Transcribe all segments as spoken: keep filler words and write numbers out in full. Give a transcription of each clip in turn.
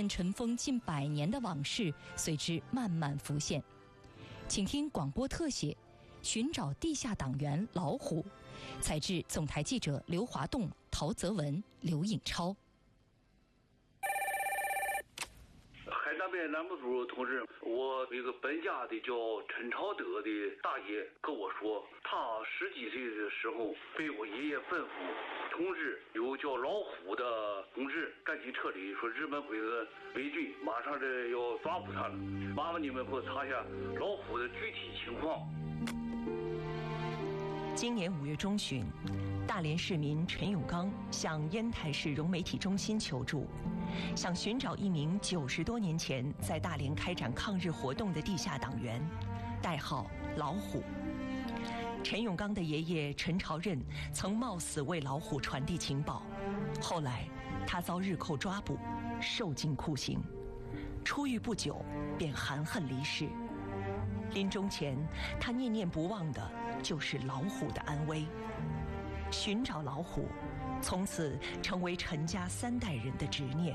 海南边南部组同志，我一个本家的叫陈朝德的大爷跟我说，他十几岁的时候被我爷爷吩咐通知有叫老虎的同志赶紧撤离，说日本鬼子围追，马上这要抓捕他了。麻烦你们给我查一下老虎的具体情况。 今年五月中旬，大连市民陈永刚向烟台市融媒体中心求助，想寻找一名九十多年前在大连开展抗日活动的地下党员，代号老虎。陈永刚的爷爷陈朝任曾冒死为老虎传递情报，后来他遭日寇抓捕，受尽酷刑，出狱不久便含恨离世。临终前，他念念不忘的就是老虎的安危。寻找老虎，从此成为陈家三代人的执念。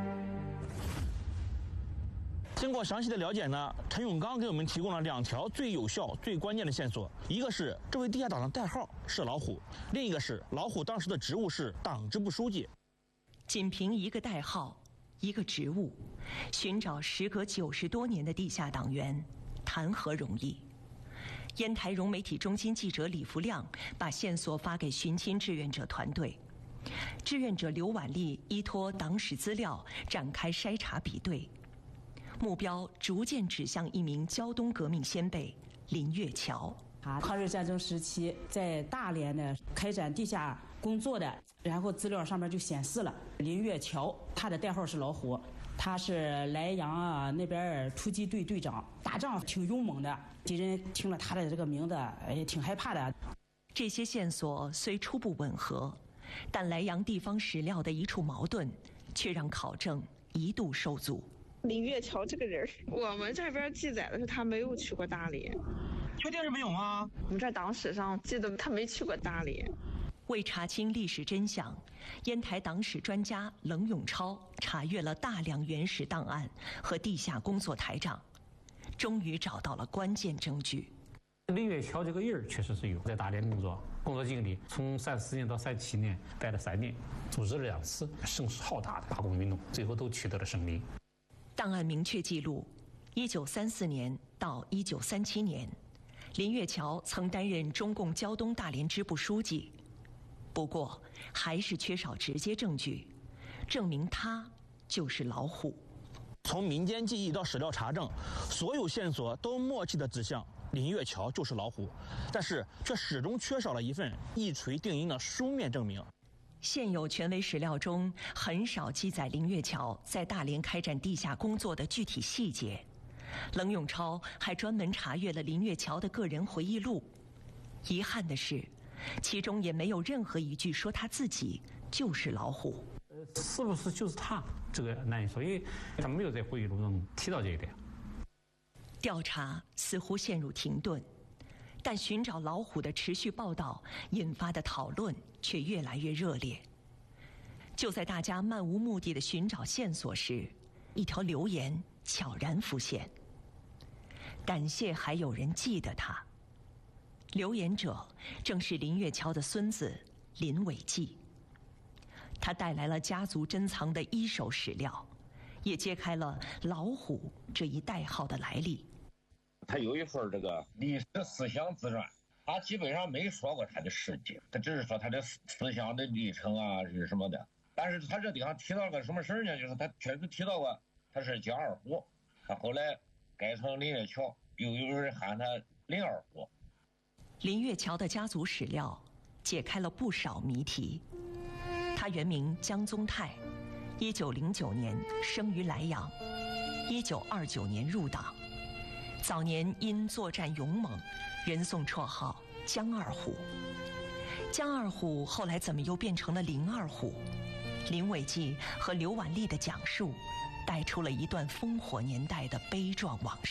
经过详细的了解呢，陈永刚给我们提供了两条最有效、最关键的线索。一个是这位地下党的代号是老虎，另一个是老虎当时的职务是党支部书记。 仅凭一个代号、一个职务，寻找时隔九十多年的地下党员，谈何容易？烟台融媒体中心记者李福亮把线索发给寻亲志愿者团队，志愿者刘婉丽依托党史资料展开筛查比对，目标逐渐指向一名胶东革命先辈林月桥。 抗日战争时期在大连呢开展地下工作的，然后资料上面就显示了林月桥，他的代号是老虎，他是莱阳啊那边突击队队长，打仗挺勇猛的，敌人听了他的这个名字也挺害怕的。 这些线索虽初步吻合，但莱阳地方史料的一处矛盾却让考证一度受阻。 林月桥这个人，我们这边记载的是他没有去过大连。 确定是没有吗？ 我们这党史上记得他没去过大连。 为查清历史真相，烟台党史专家冷永超查阅了大量原始档案和地下工作台账，终于找到了关键证据。 林月桥这个人确实是有在大连工作，工作经历从三四年到三七年，待了三年，组织了两次声势浩大的罢工运动，最后都取得了胜利。 档案明确记录，一九三四年到一九三七年，林月桥曾担任中共胶东大连支部书记。不过，还是缺少直接证据，证明他就是老虎。 从民间记忆到史料查证，所有线索都默契地指向林月桥就是老虎，但是却始终缺少了一份一锤定音的书面证明。 现有权威史料中很少记载林月桥在大连开展地下工作的具体细节。冷永超还专门查阅了林月桥的个人回忆录，遗憾的是，其中也没有任何一句说他自己就是老虎。 呃，是不是就是他？这个难以说，因为他没有在回忆录中提到这一点。 调查似乎陷入停顿，但寻找老虎的持续报道引发的讨论却越来越热烈。就在大家漫无目的的寻找线索时，一条留言悄然浮现。感谢还有人记得他。留言者正是林月桥的孙子林伟记。他带来了家族珍藏的一手史料，也揭开了老虎这一代号的来历。 他有一份这个历史思想自传，他基本上没说过他的事迹，他只是说他的思想的历程啊是什么的。但是他这地方提到个什么事儿呢？就是他确实提到过他是江二虎，他后来改成林月桥，又有人喊他林二虎。 林月桥的家族史料解开了不少谜题。他原名江宗泰，一九零九年生于莱阳，一九二九年入党。早年因作战勇猛，人送绰号江二虎。江二虎后来怎么又变成了林二虎？林伟记和刘婉丽的讲述，带出了一段烽火年代的悲壮往事。